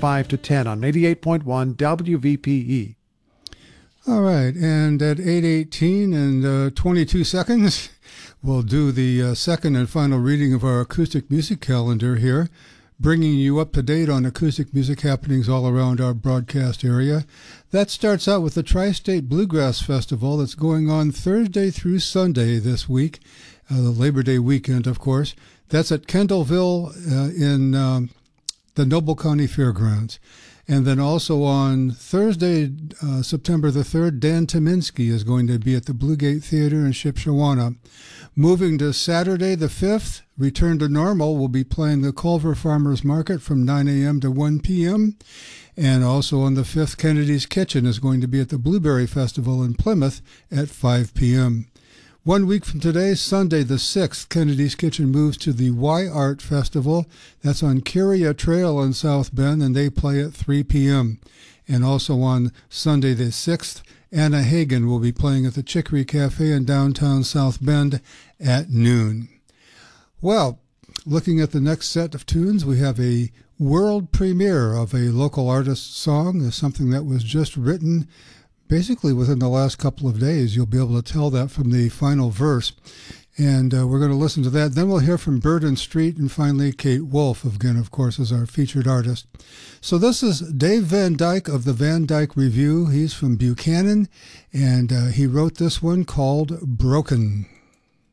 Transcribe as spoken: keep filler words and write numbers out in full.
five to ten on eighty-eight point one W V P E. All right, and at eight eighteen and uh, twenty-two seconds, we'll do the uh, second and final reading of our acoustic music calendar here, bringing you up to date on acoustic music happenings all around our broadcast area. That starts out with the Tri-State Bluegrass Festival that's going on Thursday through Sunday this week, uh, the Labor Day weekend, of course. That's at Kendallville uh, in um, the Noble County Fairgrounds. And then also on Thursday, uh, September the third, Dan Tominski is going to be at the Bluegate Theater in Shipshawana. Moving to Saturday the fifth, Return to Normal will be playing the Culver Farmers Market from nine a.m. to one p.m. And also on the fifth, Kennedy's Kitchen is going to be at the Blueberry Festival in Plymouth at five p.m. One week from today, Sunday the sixth, Kennedy's Kitchen moves to the Y Art Festival. That's on Curia Trail in South Bend, and they play at three p.m. And also on Sunday the sixth, Anna Hagen will be playing at the Chicory Cafe in downtown South Bend at noon. Well, looking at the next set of tunes, we have a world premiere of a local artist's song. It's something that was just written basically within the last couple of days. You'll be able to tell that from the final verse. And uh, we're going to listen to that. Then we'll hear from Bird and Street, and finally Kate Wolf, again, of course, is our featured artist. So this is Dave Van Dyke of the Van Dyke Review. He's from Buchanan, and uh, he wrote this one called Broken.